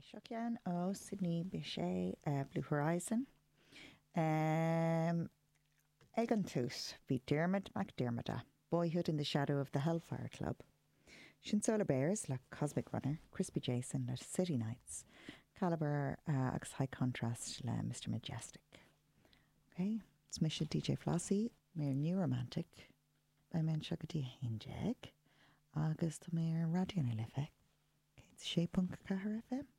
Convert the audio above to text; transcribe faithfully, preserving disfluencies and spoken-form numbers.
Seocean ó Sydney bí sé uh, Blue Horizon. Um, ag an tús, bhí Dermot McDermott, Boyhood in the Shadow of the Hellfire Club. Sin Solar Bears le Cosmic Runner, Crispy Jason le City Nights, Caliber uh, agus High Contrast le Mister Majestic. Okay, it's Mission D J Flossie, Mayor New Romantic, by men Shagati Hainjeg, agus to Mayor Radio na Life. Okay, it's Shea Punk Kahar F M.